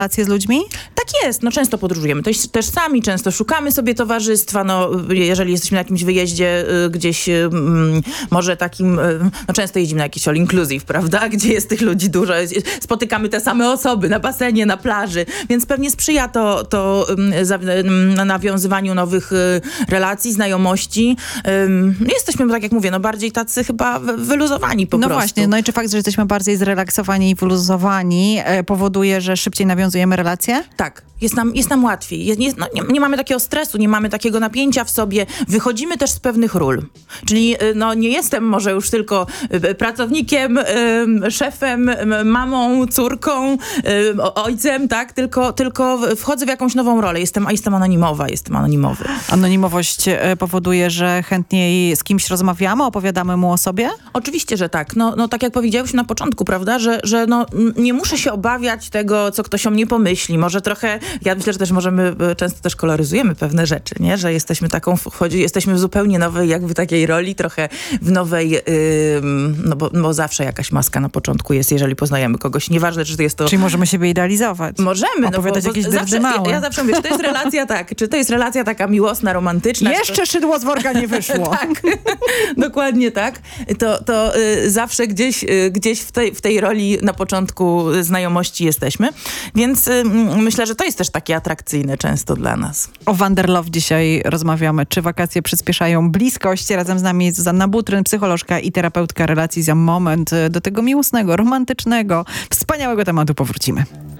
relacje z ludźmi? Tak jest, no często podróżujemy też sami, często szukamy sobie towarzystwa, no jeżeli jesteśmy na jakimś wyjeździe gdzieś może takim, no często jeździmy na jakiś all inclusive, prawda, gdzie jest tych ludzi dużo, spotykamy te same osoby na basenie, na plaży, więc pewnie sprzyja to nawiązywaniu nowych relacji, znajomości. Jesteśmy, tak jak mówię, no bardziej tacy chyba wyluzowani po prostu. No właśnie, no i czy fakt, że jesteśmy bardziej zrelaksowani i wyluzowani powoduje, że szybciej nawiązujemy relacje? Tak, jest nam łatwiej. Nie mamy takiego stresu, nie mamy takiego napięcia w sobie. Wychodzimy też z pewnych ról. Czyli no, nie jestem może już tylko pracownikiem, szefem, mamą, córką, ojcem, tak? Tylko wchodzę w jakąś nową rolę. Jestem anonimowa, jestem anonimowy. Anonimowość powoduje, że chętniej z kimś rozmawiamy, opowiadamy mu o sobie? Oczywiście, że tak. No tak jak powiedziałyśmy na początku, prawda, że no, nie muszę się obawiać tego, co ktoś o mnie pomyśli. Może trochę, ja myślę, że też często też koloryzujemy pewne rzeczy, nie? Że jesteśmy jesteśmy w zupełnie nowej jakby takiej roli, trochę w nowej, no bo zawsze jakaś maska na początku jest, jeżeli poznajemy kogoś. Nieważne, czy to jest to... Czyli możemy siebie idealizować. Możemy. Opowiadać jakieś dyrdy małe. Ja zawsze mówię, czy to jest relacja czy to jest relacja taka miłosna, romantyczna. Jeszcze szydło z worka nie wyszło. Tak, dokładnie tak. To zawsze gdzieś w tej roli na początku znajomości jesteśmy. Więc myślę, że to jest też takie atrakcyjne często dla nas. O Wanderlove dzisiaj rozmawiamy. Czy wakacje przyspieszają bliskość? Razem z nami jest Zuzanna Butryn, psycholożka i terapeutka relacji. Za moment do tego miłosnego, romantycznego, wspaniałego tematu powrócimy.